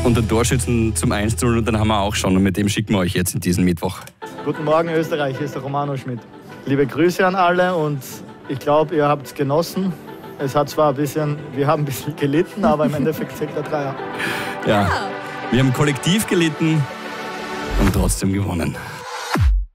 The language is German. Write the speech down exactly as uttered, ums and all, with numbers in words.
und den Torschützen zum eins zu null und dann haben wir auch schon. Und mit dem schicken wir euch jetzt in diesen Mittwoch. Guten Morgen Österreich, hier ist der Romano Schmidt. Liebe Grüße an alle und ich glaube, ihr habt es genossen. Es hat zwar ein bisschen, wir haben ein bisschen gelitten, aber im Endeffekt zählt der Dreier. Ja, wir haben kollektiv gelitten und trotzdem gewonnen.